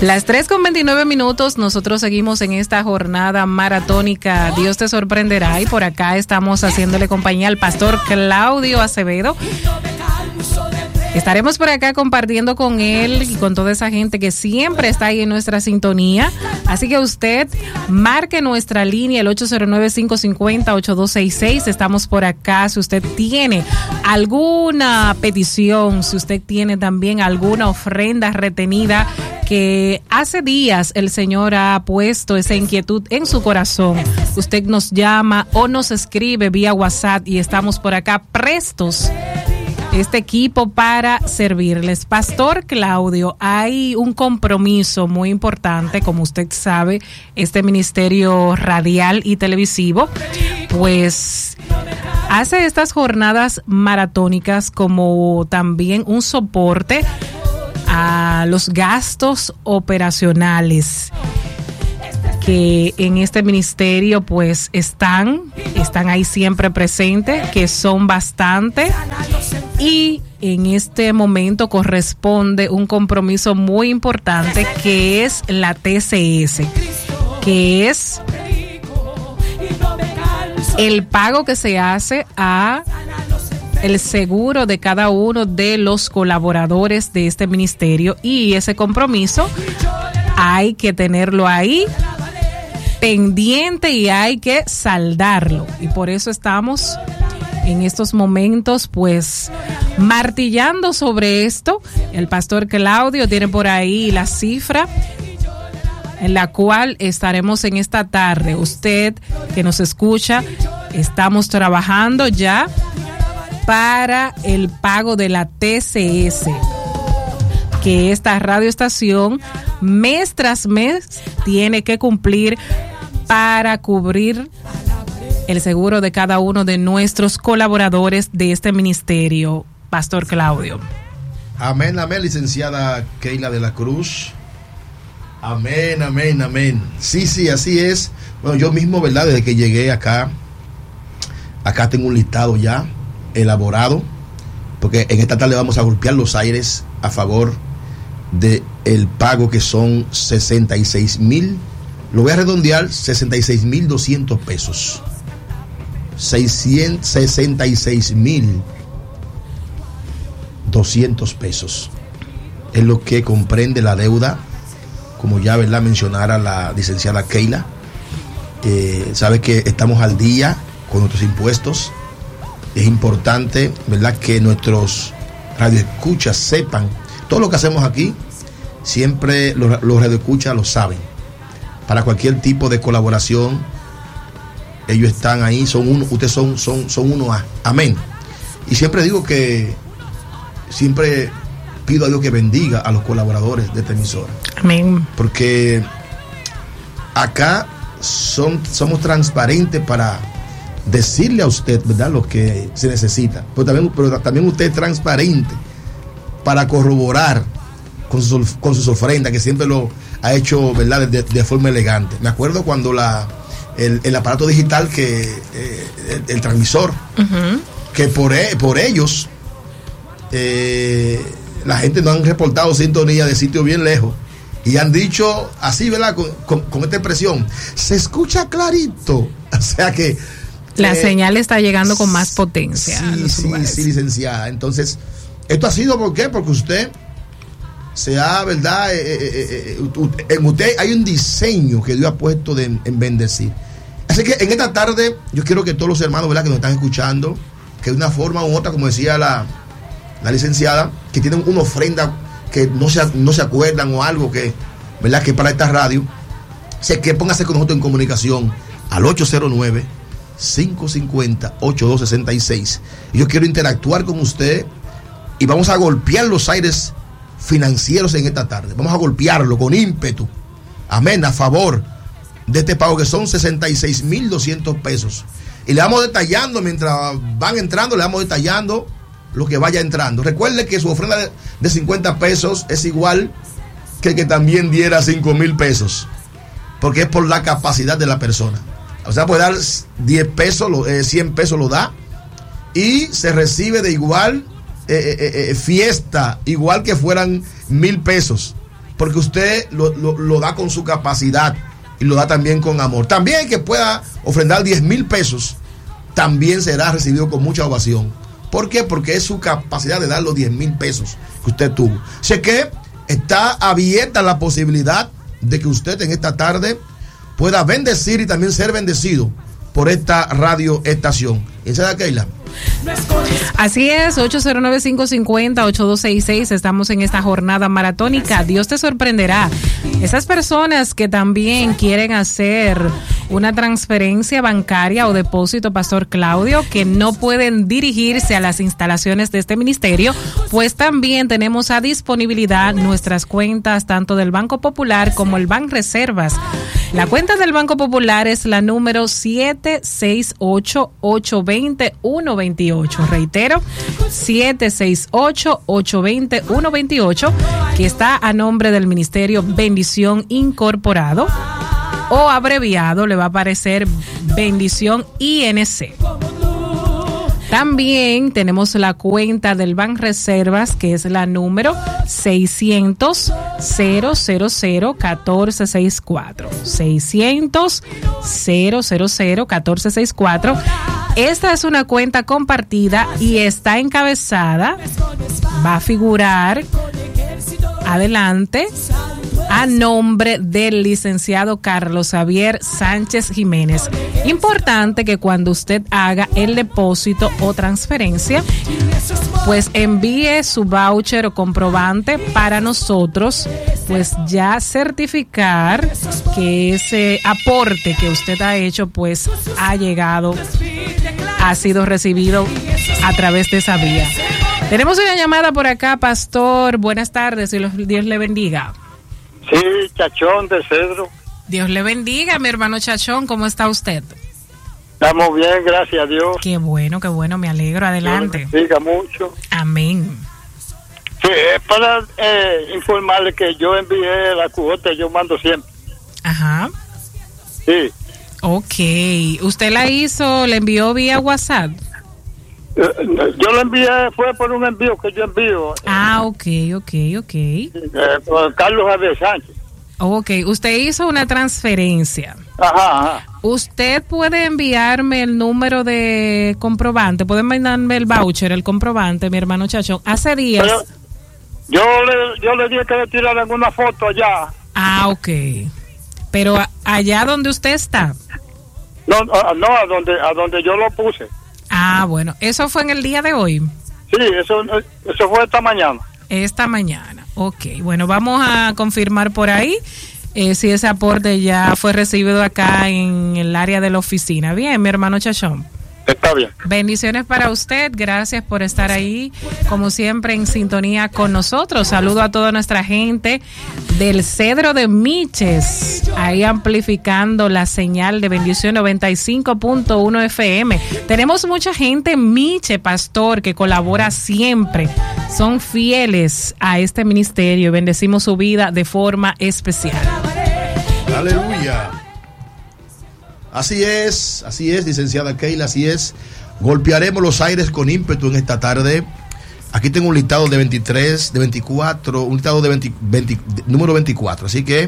Las 3:29, nosotros seguimos en esta jornada maratónica. Dios te sorprenderá, y por acá estamos haciéndole compañía al pastor Claudio Acevedo. Estaremos por acá compartiendo con él y con toda esa gente que siempre está ahí en nuestra sintonía. Así que usted marque nuestra línea, el 809-550-8266. Estamos por acá. Si usted tiene alguna petición, si usted tiene también alguna ofrenda retenida que hace días el Señor ha puesto esa inquietud en su corazón, usted nos llama o nos escribe vía WhatsApp y estamos por acá prestos, este equipo, para servirles. Pastor Claudio, hay un compromiso muy importante, como usted sabe, este ministerio radial y televisivo, pues hace estas jornadas maratónicas como también un soporte a los gastos operacionales que en este ministerio pues están ahí siempre presentes, que son bastante, y en este momento corresponde un compromiso muy importante que es la TCS, que es el pago que se hace a el seguro de cada uno de los colaboradores de este ministerio, y ese compromiso hay que tenerlo ahí pendiente y hay que saldarlo, y por eso estamos en estos momentos pues martillando sobre esto. El pastor Claudio tiene por ahí la cifra en la cual estaremos en esta tarde. Usted que nos escucha, estamos trabajando ya para el pago de la TCS, que esta radioestación mes tras mes tiene que cumplir para cubrir el seguro de cada uno de nuestros colaboradores de este ministerio. Pastor Claudio. Amén, amén, licenciada Keila de la Cruz. Amén, amén, amén. Sí, así es. Bueno, yo mismo, ¿verdad? Desde que llegué acá tengo un listado ya elaborado, porque en esta tarde vamos a golpear los aires a favor de el pago, que son 66,000, lo voy a redondear, 66,200 pesos. 66,200 pesos es lo que comprende la deuda, como ya, ¿verdad?, mencionara la licenciada Keila. Sabe que estamos al día con nuestros impuestos. Es importante, ¿verdad?, que nuestros radioescuchas sepan todo lo que hacemos aquí. Siempre los radioescuchas lo saben. Para cualquier tipo de colaboración, ellos están ahí, ustedes son 1A. Amén. Y siempre digo que siempre pido a Dios que bendiga a los colaboradores de esta emisora. Amén. Porque acá somos transparentes para decirle a usted, ¿verdad?, lo que se necesita. Pero también usted es transparente para corroborar con sus ofrendas, que siempre lo ha hecho, ¿verdad?, de forma elegante. Me acuerdo cuando el aparato digital, que el transmisor, que por ellos la gente nos han reportado sintonía de sitios bien lejos y han dicho así, ¿verdad?, con esta expresión: se escucha clarito. O sea que la señal está llegando con más potencia. Sí, licenciada. Entonces, esto ha sido, ¿por qué? Porque usted ¿verdad? En usted hay un diseño que Dios ha puesto en bendecir. Así que en esta tarde yo quiero que todos los hermanos, ¿verdad?, que nos están escuchando, que de una forma u otra, como decía la licenciada, que tienen una ofrenda que no se acuerdan o algo que, ¿verdad?, que para esta radio, que póngase con nosotros en comunicación al 809-550-8266. Y yo quiero interactuar con usted y vamos a golpear los aires financieros en esta tarde. Vamos a golpearlo con ímpetu. Amén, a favor de este pago, que son 66,200 pesos. Y le vamos detallando, mientras van entrando, le vamos detallando lo que vaya entrando. Recuerde que su ofrenda de 50 pesos es igual que el que también diera 5,000 pesos, porque es por la capacidad de la persona. O sea, puede dar 10 pesos, 100 pesos lo da, y se recibe de igual fiesta, igual que fueran 1,000 pesos. porque usted lo da con su capacidad y lo da también con amor. También que pueda ofrendar 10,000 pesos, también será recibido con mucha ovación. ¿Por qué? Porque es su capacidad de dar los 10,000 pesos que usted tuvo. Sé que está abierta la posibilidad de que usted en esta tarde pueda bendecir y también ser bendecido por esta radio estación. ¿Y sabe, Keila? Así es, 809-550-8266. Estamos en esta jornada maratónica. Dios te sorprenderá. Esas personas que también quieren hacer una transferencia bancaria o depósito, Pastor Claudio, que no pueden dirigirse a las instalaciones de este ministerio, pues también tenemos a disponibilidad nuestras cuentas tanto del Banco Popular como el Banreservas. La cuenta del Banco Popular es la número 768-820-128. Reitero, 768-820-128, que está a nombre del Ministerio Bendición Incorporado, o abreviado le va a aparecer Bendición INC. También tenemos la cuenta del Banreservas, que es la número 600-000-1464. 600-000-1464. Esta es una cuenta compartida y está encabezada, va a figurar adelante, a nombre del licenciado Carlos Xavier Sánchez Jiménez. Importante que cuando usted haga el depósito o transferencia, pues envíe su voucher o comprobante para nosotros, pues ya certificar que ese aporte que usted ha hecho, pues ha llegado, ha sido recibido a través de esa vía. Tenemos una llamada por acá, Pastor. Buenas tardes y Dios le bendiga. Sí, Chachón de Cedro. Dios le bendiga, mi hermano Chachón. ¿Cómo está usted? Estamos bien, gracias a Dios. Qué bueno, me alegro. Adelante. Dios bendiga mucho. Amén. Sí, es para informarle que yo envié la cuota, yo mando siempre. Ajá. Sí. Ok. ¿Usted la hizo, le envió vía WhatsApp? Yo lo envié, fue por un envío que yo envío. Ok. Por Carlos Javier Sánchez. Ok, usted hizo una transferencia. Ajá. ¿Usted puede enviarme el número de comprobante? ¿Puede mandarme el voucher, el comprobante, mi hermano Chachón? Hace días. Pero yo le dije que le tiraran una foto allá. Ok. Pero allá donde usted está. No, a donde yo lo puse. Bueno, ¿eso fue en el día de hoy? Sí, eso fue esta mañana. Esta mañana, ok. Bueno, vamos a confirmar por ahí si ese aporte ya fue recibido acá en el área de la oficina. Bien, mi hermano Chachón. Está bien. Bendiciones para usted, gracias por estar ahí, como siempre en sintonía con nosotros. Saludo a toda nuestra gente del Cedro de Miches, ahí amplificando la señal de Bendición 95.1 FM. Tenemos mucha gente en Miche, Pastor, que colabora siempre, son fieles a este ministerio y bendecimos su vida de forma especial. Aleluya. Así es, licenciada Keila, así es. Golpearemos los aires con ímpetu en esta tarde. Aquí tengo un listado de 23, de 24, un listado de número 24. Así que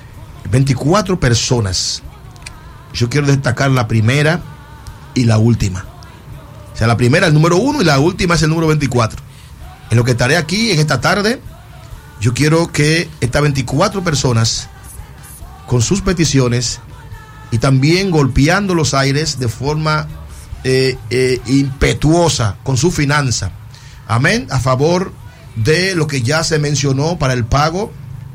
24 personas. Yo quiero destacar la primera y la última. O sea, la primera, el número 1, y la última es el número 24. En lo que estaré aquí en esta tarde, yo quiero que estas 24 personas, con sus peticiones, y también golpeando los aires de forma impetuosa con su finanza, amén, a favor de lo que ya se mencionó para el pago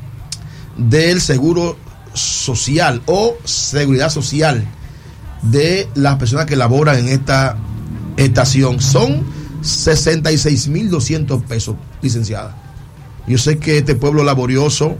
del seguro social o seguridad social de las personas que laboran en esta estación. Son 66,200 pesos, licenciada. Yo sé que este pueblo laborioso,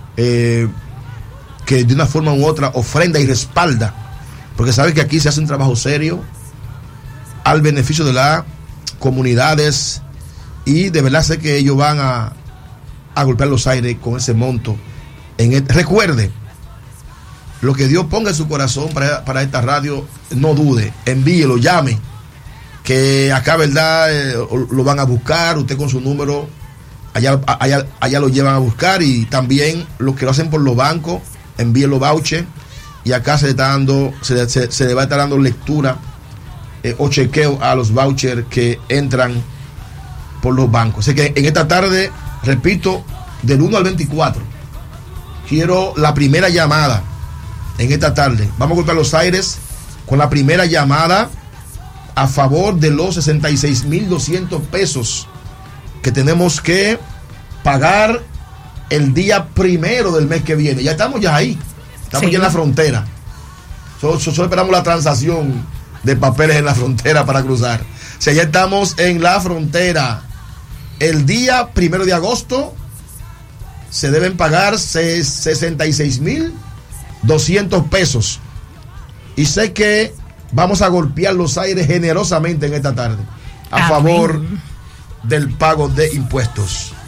que de una forma u otra ofrenda y respalda, porque sabe que aquí se hace un trabajo serio al beneficio de las comunidades, y de verdad sé que ellos van a golpear los aires con ese monto. Recuerde, lo que Dios ponga en su corazón para esta radio, no dude, envíelo, llame, que acá, verdad, lo van a buscar, usted con su número allá lo llevan a buscar, y también los que lo hacen por los bancos, envíen los vouchers, y acá se le va a estar dando lectura o chequeo a los vouchers que entran por los bancos. Así que en esta tarde, repito, del 1 al 24, quiero la primera llamada en esta tarde. Vamos a cortar los aires con la primera llamada a favor de los 66,200 pesos que tenemos que pagar el día 1 del mes que viene. Ya estamos ahí. Estamos ya en la frontera. Solo esperamos la transacción de papeles en la frontera para cruzar. O sea, ya estamos en la frontera. El día 1 de agosto se deben pagar 66,200 pesos. Y sé que vamos a golpear los aires generosamente en esta tarde a favor del pago de impuestos.